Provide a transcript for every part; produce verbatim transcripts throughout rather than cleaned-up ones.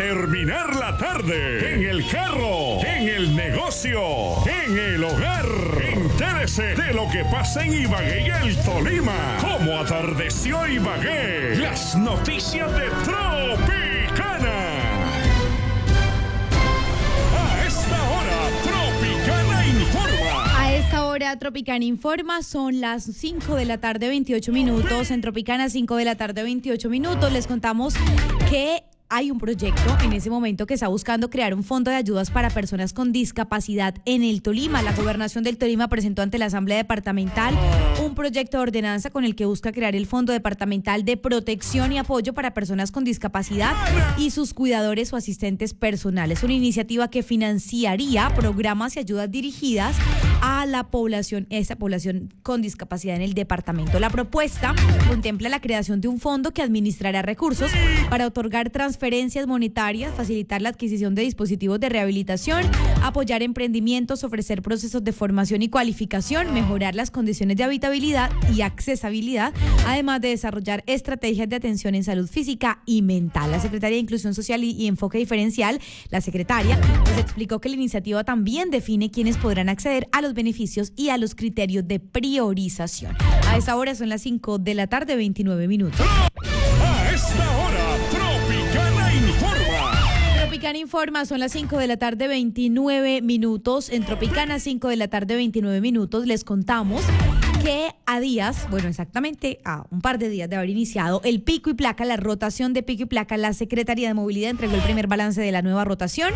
terminar la tarde, en el carro, en el negocio, en el hogar. Entérese de lo que pasa en Ibagué y el Tolima. Cómo atardeció Ibagué. Las noticias de Tropicana. A esta hora, Tropicana informa. A esta hora, Tropicana informa. Son las cinco de la tarde, veintiocho minutos. En Tropicana, cinco de la tarde, veintiocho minutos. Les contamos que hay un proyecto en ese momento que está buscando crear un fondo de ayudas para personas con discapacidad en el Tolima. La Gobernación del Tolima presentó ante la Asamblea Departamental un proyecto de ordenanza con el que busca crear el Fondo Departamental de Protección y Apoyo para Personas con Discapacidad y sus cuidadores o asistentes personales. Una iniciativa que financiaría programas y ayudas dirigidas a la población, esa población con discapacidad en el departamento. La propuesta contempla la creación de un fondo que administrará recursos para otorgar transferencias transferencias monetarias, facilitar la adquisición de dispositivos de rehabilitación, apoyar emprendimientos, ofrecer procesos de formación y cualificación, mejorar las condiciones de habitabilidad y accesibilidad, además de desarrollar estrategias de atención en salud física y mental. La Secretaria de Inclusión Social y, y Enfoque Diferencial, la secretaria, pues explicó que la iniciativa también define quiénes podrán acceder a los beneficios y a los criterios de priorización. A esta hora son las cinco de la tarde, veintinueve minutos. A esta hora, Tropicana informa. Tropicana informa, son las cinco de la tarde, veintinueve minutos. En Tropicana, cinco de la tarde, veintinueve minutos, les contamos que a días, bueno, exactamente a un par de días de haber iniciado el pico y placa, la rotación de pico y placa, la Secretaría de Movilidad entregó el primer balance de la nueva rotación.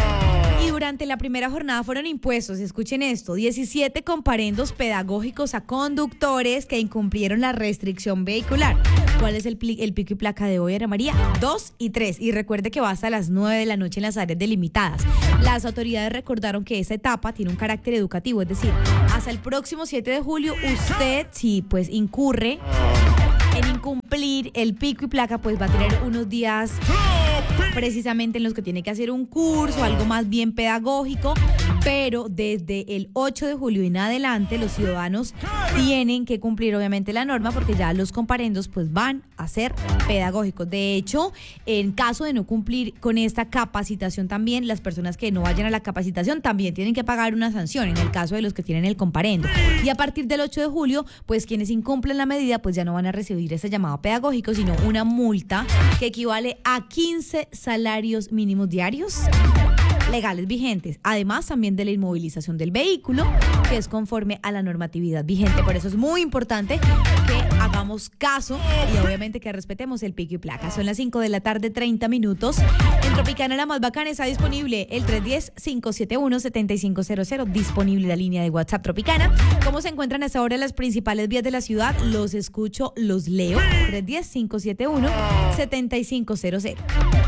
Y durante la primera jornada fueron impuestos, escuchen esto, diecisiete comparendos pedagógicos a conductores que incumplieron la restricción vehicular. ¿Cuál es el, pli- el pico y placa de hoy, Ana María? dos y tres. Y recuerde que va hasta las nueve de la noche en las áreas delimitadas. Las autoridades recordaron que esa etapa tiene un carácter educativo, es decir, hasta el próximo siete de julio usted, si pues incurre en incumplir el pico y placa, pues va a tener unos días precisamente en los que tiene que hacer un curso, algo más bien pedagógico, pero desde el ocho de julio en adelante los ciudadanos tienen que cumplir obviamente la norma porque ya los comparendos pues van a ser pedagógicos. De hecho, en caso de no cumplir con esta capacitación también, las personas que no vayan a la capacitación también tienen que pagar una sanción en el caso de los que tienen el comparendo. Y a partir del ocho de julio, pues quienes incumplen la medida pues ya no van a recibir ese llamado pedagógico, sino una multa que equivale a quince salarios mínimos diarios legales vigentes, además también de la inmovilización del vehículo, que es conforme a la normatividad vigente. Por eso es muy importante que hagamos caso y obviamente que respetemos el pico y placa. Son las cinco de la tarde, treinta minutos. En Tropicana, la más bacana, está disponible el tres uno cero, cinco siete uno, siete cinco cero cero, disponible la línea de WhatsApp Tropicana. ¿Cómo se encuentran hasta ahora las principales vías de la ciudad? Los escucho, los leo. tres uno cero, cinco siete uno, siete cinco cero cero.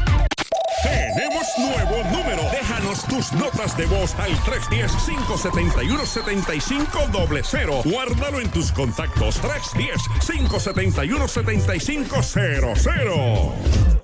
Tenemos nuevo número. Déjanos tus notas de voz al tres uno cero, cinco siete uno, siete cinco cero cero. Guárdalo en tus contactos. tres uno cero, cinco siete uno, siete cinco cero cero.